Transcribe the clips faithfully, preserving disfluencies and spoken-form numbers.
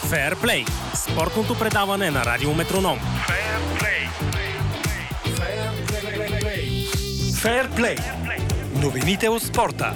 Феърплей – спортното предаване на Радио Метроном. Феърплей. Новините от спорта.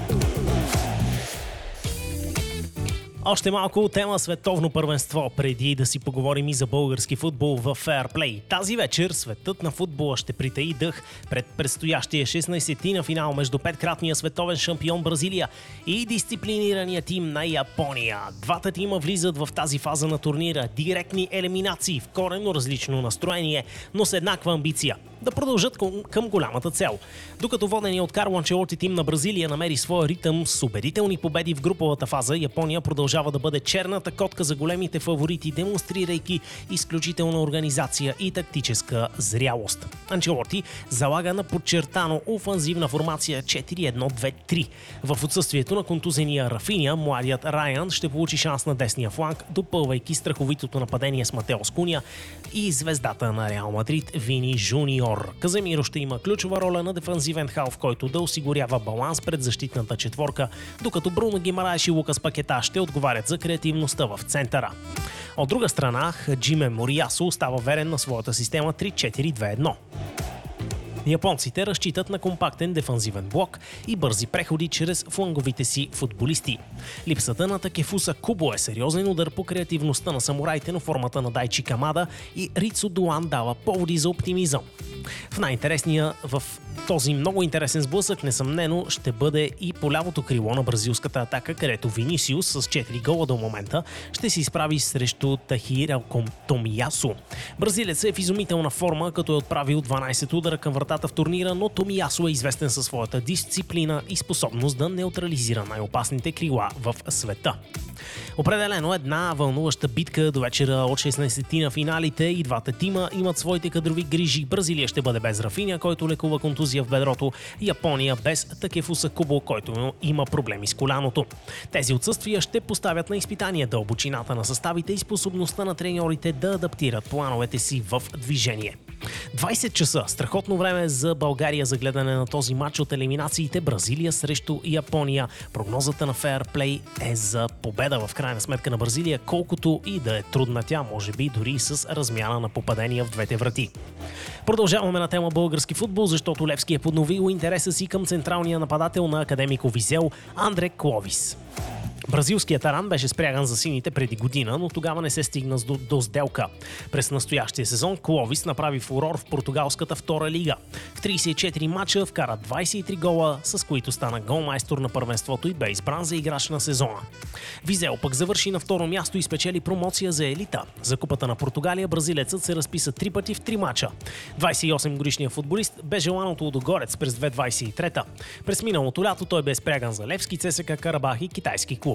Още малко тема световно първенство, преди да си поговорим и за български футбол в Феърплей. Тази вечер светът на футбола ще притаи дъх пред предстоящия шестнайсети на финал между петкратния световен шампион Бразилия и дисциплинирания тим на Япония. Двата тима влизат в тази фаза на турнира. Директни елиминации в коренно различно настроение, но с еднаква амбиция – да продължат към голямата цел. Докато водения от Карло Анчелоти тим на Бразилия намери своя ритъм с убедителни победи в груповата фаза, Япония продължава да бъде черната котка за големите фаворити, демонстрирайки изключителна организация и тактическа зрялост. Анчелоти залага на подчертано офанзивна формация четири едно две три. В отсъствието на контузения Рафиня, младият Райан ще получи шанс на десния фланг, допълвайки страховитото нападение с Матеос Куня и звездата на Реал Мадрид Вини Жуниор. Каземиро ще има ключова роля на дефанзивен халф, който да осигурява баланс пред защитната четворка, докато Бруно Гимараеш и Лукас Пакета ще отговарят за креативността в центъра. От друга страна, Хаджиме Мориасо остава верен на своята система три четири две едно. Японците разчитат на компактен дефанзивен блок и бързи преходи чрез фланговите си футболисти. Липсата на Такефуса Кубо е сериозен удар по креативността на самураите, но формата на Дайчи Камада и Рицо Дуан дава поводи за оптимизъм. В най-интересния, в този много интересен сблъсък, несъмнено ще бъде и по лявото крило на бразилската атака, където Винисиус с четири гола до момента ще се изправи срещу Тахира Томиясо. Бразилец е в изумителна форма, като е отправил дванайсет удара към вратата в турнира, но Томиясо е известен със своята дисциплина и способност да неутрализира най-опасните крила в света. Определено една вълнуваща битка до вечера от шестнайсети на финалите и двата тима имат своите кадрови грижи. Бразилия ще бъде без Рафиня, който лекува контузия в бедрото, Япония без Такефуса Кубо, който има проблеми с коляното. Тези отсъствия ще поставят на изпитание дълбочината на съставите и способността на треньорите да адаптират плановете си в движение. двайсет часа – страхотно време за България за гледане на този матч от елиминациите Бразилия срещу Япония. Прогнозата на Феърплей е за победа в крайна сметка на Бразилия, колкото и да е трудна тя, може би дори с размяна на попадения в двете врати. Продължаваме на тема български футбол, защото Левски е подновил интереса си към централния нападател на Академико Визел Андре Кловис. Бразилският таран беше спряган за сините преди година, но тогава не се стигна до, до сделка. През настоящия сезон Кловис направи фурор в португалската втора лига. В трийсет и четири мача вкара двайсет и три гола, с които стана голмайстор на първенството и бе избран за играч на сезона. Визел пък завърши на второ място и спечели промоция за елита. За Купата на Португалия бразилецът се разписа три пъти в три мача. двайсет и осем годишният футболист бе желаното Лудогорец през две хиляди двайсет и трета. През миналото лято той бе спряган за Левски, ЦСКА Карабах и китайски клуб.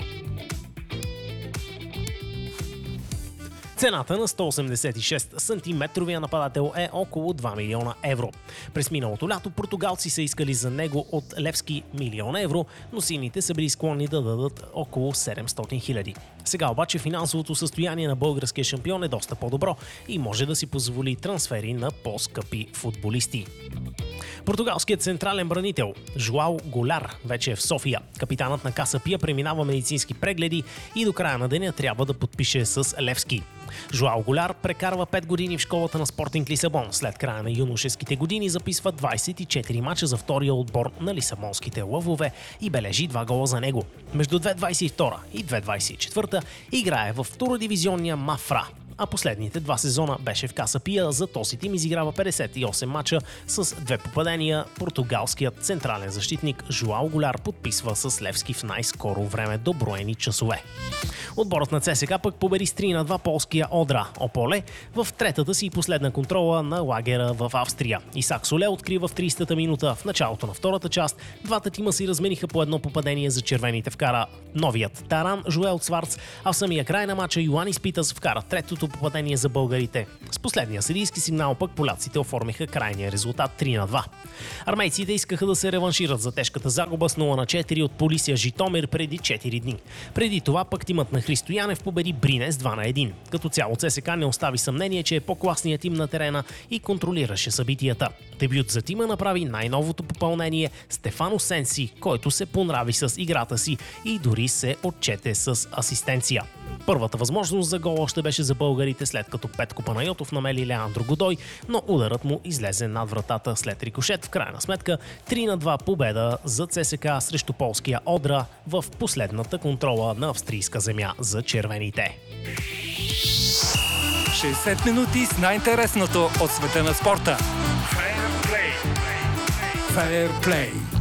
Цената на сто осемдесет и шест сантиметровия нападател е около два милиона евро. През миналото лято португалци са искали за него от Левски милион евро, но сините са били склонни да дадат около седемстотин хиляди. Сега обаче финансовото състояние на българския шампион е доста по-добро и може да си позволи трансфери на по-скъпи футболисти. Португалският централен бранител Жоао Голяр вече е в София. Капитанът на Каса Пия преминава медицински прегледи и до края на деня трябва да подпише с Левски. Жоао Голяр прекарва пет години в школата на Спортинг Лисабон. След края на юношеските години записва двайсет и четири мача за втория отбор на лисабонските лъвове и бележи два гола за него. Между две хиляди двайсет и втора и две хиляди двайсет и четвърта играе в втородивизионния Мафра, а последните два сезона беше в Каса Пия. За този тим изиграва петдесет и осем мача с две попадения. Португалският централен защитник Жоао Голяр подписва с Левски в най-скоро време до броени часове. Отборът на ЦСКА пък победи с три на два полския Одра Ополе в третата си и последна контрола на лагера в Австрия. Исак Соле открива в трийсетата минута. В началото на втората част двата тима си размениха по едно попадение, за червените вкара новият таран Жоел Цварц, а в самия край на мача Йоанис Питас вкара третото попадение за българите. С последния съдийски сигнал пък поляците оформиха крайния резултат три на два. Армейците искаха да се реваншират за тежката загуба с нула на четири от Полисия Житомир преди четири дни. Преди това пък тимът на Христо Янев победи Бринес два на един. Като цяло ЦСКА не остави съмнение, че е по-класният тим на терена и контролираше събитията. Дебют за тима направи най-новото попълнение Стефано Сенси, който се понрави с играта си и дори се отчете с асистенция. Първата възможност за гол още беше за българите, след като Петко Панайотов намели Леандро Годой, но ударът му излезе над вратата след рикошет. В крайна сметка три на два победа за ЦСКА срещу полския Одра в последната контрола на австрийска земя за червените. шейсет минути с най-интересното от света на спорта. Fair Play. Fair Play.